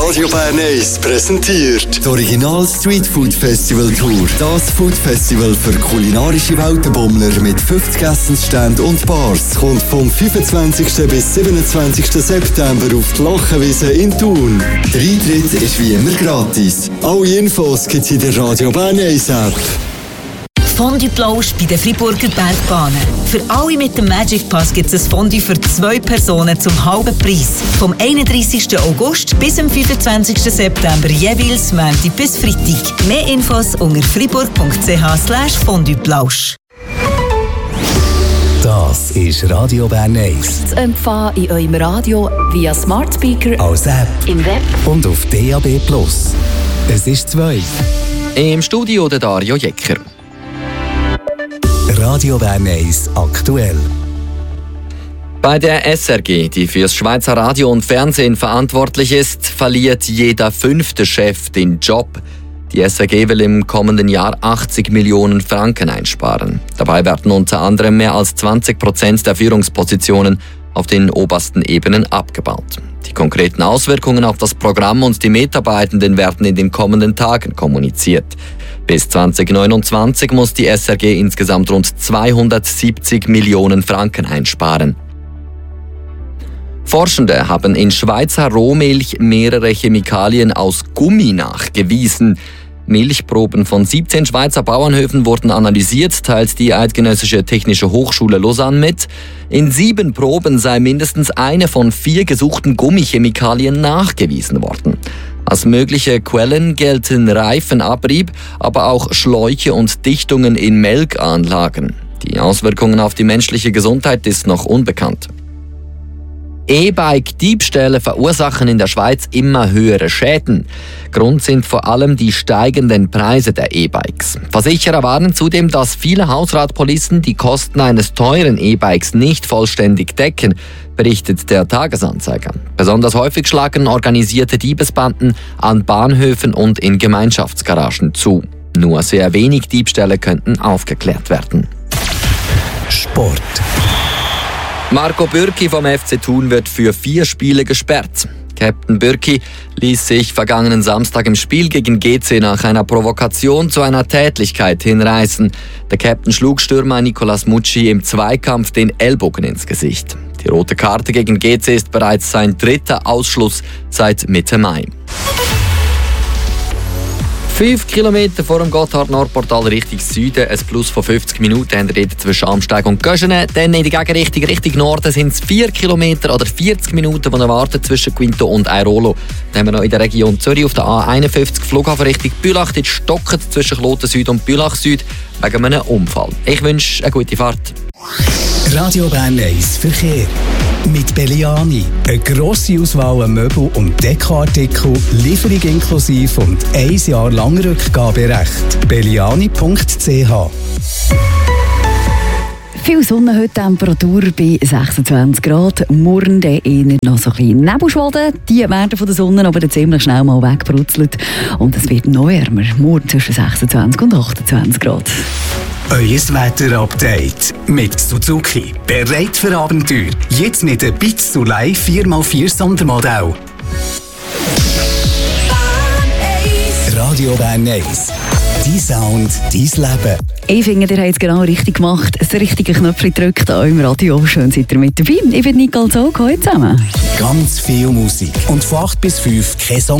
Radio Bern 1 präsentiert das Original Street Food Festival Tour. Das Food Festival für kulinarische Weltenbummler mit 50 Essensständen und Bars kommt vom 25. bis 27. September auf die Lochenwiese in Thun. Der Eintritt ist wie immer gratis. Alle Infos gibt es in der Radio Bern 1 App. Fondue Plausch bei den Freiburger Bergbahnen. Für alle mit dem Magic Pass gibt es ein Fondue für 2 Personen zum halben Preis. Vom 31. August bis zum 25. September jeweils Montag bis Freitag. Mehr Infos unter freiburg.ch/Fondue-Plausch. Das ist Radio Bern 1. Zu empfangen in eurem Radio via Smart Speaker, als App, im Web und auf DAB+. Es ist 2. Im Studio der Dario Jecker. Radio Bern 1 aktuell. Bei der SRG, die fürs Schweizer Radio und Fernsehen verantwortlich ist, verliert jeder 5. Chef den Job. Die SRG will im kommenden Jahr 80 Millionen Franken einsparen. Dabei werden unter anderem mehr als 20% der Führungspositionen auf den obersten Ebenen abgebaut. Die konkreten Auswirkungen auf das Programm und die Mitarbeitenden werden in den kommenden Tagen kommuniziert. Bis 2029 muss die SRG insgesamt rund 270 Millionen Franken einsparen. Forschende haben in Schweizer Rohmilch mehrere Chemikalien aus Gummi nachgewiesen. Milchproben von 17 Schweizer Bauernhöfen wurden analysiert, teilt die Eidgenössische Technische Hochschule Lausanne mit. In 7 Proben sei mindestens eine von 4 gesuchten Gummichemikalien nachgewiesen worden. Als mögliche Quellen gelten Reifenabrieb, aber auch Schläuche und Dichtungen in Melkanlagen. Die Auswirkungen auf die menschliche Gesundheit ist noch unbekannt. E-Bike-Diebstähle verursachen in der Schweiz immer höhere Schäden. Grund sind vor allem die steigenden Preise der E-Bikes. Versicherer warnen zudem, dass viele Hausratpolicen die Kosten eines teuren E-Bikes nicht vollständig decken, berichtet der Tagesanzeiger. Besonders häufig schlagen organisierte Diebesbanden an Bahnhöfen und in Gemeinschaftsgaragen zu. Nur sehr wenig Diebstähle könnten aufgeklärt werden. Sport. Marco Bürki vom FC Thun wird für 4 Spiele gesperrt. Captain Bürki ließ sich vergangenen Samstag im Spiel gegen GC nach einer Provokation zu einer Tätlichkeit hinreißen. Der Captain schlug Stürmer Nicolas Mucci im Zweikampf den Ellbogen ins Gesicht. Die rote Karte gegen GC ist bereits sein 3. Ausschluss seit Mitte Mai. 5 Kilometer vor dem Gotthard-Nordportal Richtung Süden, ein Plus von 50 Minuten haben wir zwischen Amsteig und Göschene. Dann in die Gegenrichtung, Richtung Norden, sind es 4 Kilometer oder 40 Minuten, die erwarten zwischen Quinto und Airolo. Dann haben wir noch in der Region Zürich auf der A51 Flughafen Richtung Bülach. Dort stockt zwischen Kloten Süd und Bülach Süd wegen einem Unfall. Ich wünsche eine gute Fahrt. Radio Bern 1 Verkehr. Mit Belliani. Eine grosse Auswahl an Möbel- und Dekoartikel, Lieferung inklusive und 1 Jahr lang Rückgaberecht. Belliani.ch. Viel Sonne heute, Temperatur bei 26 Grad. Morgen eher noch so ein bisschen Nebelschwaden. Die werden von der Sonne aber ziemlich schnell mal wegbrutzelt. Und es wird noch wärmer. Morgen zwischen 26 und 28 Grad. Euer Wetter-Update mit Suzuki. Bereit für Abenteuer. Jetzt mit dem Bitz Soleil 4x4 Sondermodell. Radio Bern 1. Dein Sound, dein Leben. Ich finde, ihr habt es genau richtig gemacht. Das richtige Knöpfchen drückt an eurem Radio. Schön seid ihr mit dabei. Ich bin Nicole Zog. Hallo zusammen. Ganz viel Musik. Und von 8 bis 5 kein Song.